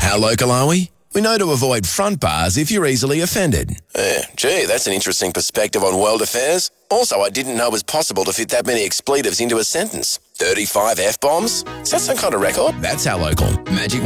How local are we? We know to avoid front bars if you're easily offended. Gee, that's an interesting perspective on world affairs. Also, I didn't know it was possible to fit that many expletives into a sentence. 35 F-bombs? Is that some kind of record? That's how local. Magic